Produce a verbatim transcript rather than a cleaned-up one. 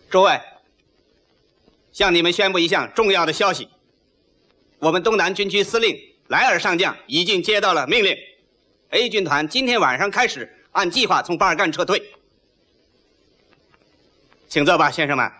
诸位，向你们宣布一项重要的消息：我们东南军区司令莱尔上将已经接到了命令 ，A 军团今天晚上开始按计划从巴尔干撤退。请坐吧，先生们。